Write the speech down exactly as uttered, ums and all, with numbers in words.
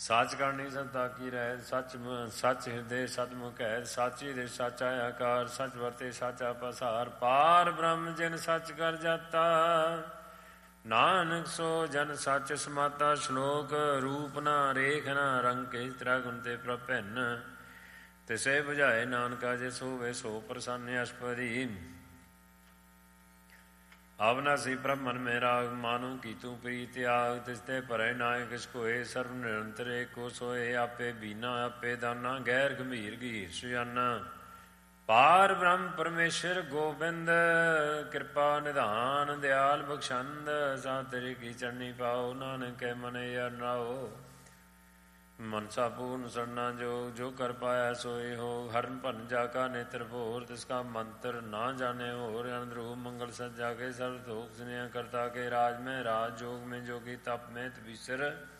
ਸਾਚ ਕਰਨੀ ਸੰਤਾ ਕੀ ਰਹਿ, ਸੱਚ ਸੱਚ ਹਿਰਦੇ ਸਤਮੁਖ ਹੈ, ਸਾਚੀ ਦੇ ਸਾਚਾ ਆਕਾਰ, ਸੱਚ ਵਰਤੇ ਸਾਚਾ ਪਸਾਰ, ਪਾਰ ਬ੍ਰਹਮ ਜਿਨ ਸੱਚ ਕਰ ਜਾਤਾ, ਨਾਨਕ ਸੋ ਜਨ ਸੱਚ ਸਮਾਤਾ। ਸ਼ਲੋਕ ਰੂਪ ਨਾ ਰੇਖ ਨਾ ਰੰਗ ਕੇ ਤ੍ਰੈ ਗੁਣ ਤੇ ਪ੍ਰਭਿੰਨ, ਤਿਸੇ ਬੁਝਾਏ ਨਾਨਕਾ ਜੇ ਸੋਵੇ ਸੋ ਪ੍ਰਸੰਨ ਅਸ਼ਪਦੀ। ਅਵਨਾਸੀ ਪ੍ਰਭ ਮਨ ਮੇ ਰਾਗ, ਮਾਨੂ ਕੀ ਤੂੰ ਪ੍ਰੀਤ ਤਿਆਗ, ਤਿਸਤੇ ਭਰੇ ਨਾਇ ਕਿਸ ਕੋਏ, ਸਰਬ ਨਿਰੰਤਰ ਏਕੋ ਸੋਏ, ਆਪੇ ਬੀਨਾ ਆਪੇ ਦਾਨਾ, ਗੈਰ ਗੰਭੀਰ ਗੀਰ ਸੁਜਾਨਾ। ਪਾਰ ਬ੍ਰਹਮ ਪਰਮੇਸ਼ਰ ਗੋਬਿੰਦ, ਕਿਰਪਾ ਨਿਧਾਨ ਦਿਆਲ ਬਖਸ਼ੰਦ, ਸਾ ਤੇਰੀ ਕੀ ਚਰਨੀ ਪਾਓ, ਨਾਨਕ ਕੇ ਮਨ ਅਰ ਨਾਓ। ਮਨਸਾ ਪੂਰਨ ਸਰਨਾ ਜੋਗ, ਜੋ ਕਰ ਪਾਇਆ ਸੋਏ ਹੋ, ਹਰਨ ਭਨ ਜਾ ਕਾ ਨੇਤਰ ਭੋਰ, ਤਿਸਕਾ ਮੰਤਰ ਨਾ ਜਾਣੇ ਹੋਰ। ਅੰਦਰੂਪ ਮੰਗਲ ਸੱਜਾ ਕੇ, ਸਰਬ ਥੋਕ ਸੁਨਿਆ ਕਰਤਾ ਕੇ, ਰਾਜ ਮੈਂ ਰਾਜ, जोग में जोगी, तप में तपीसर,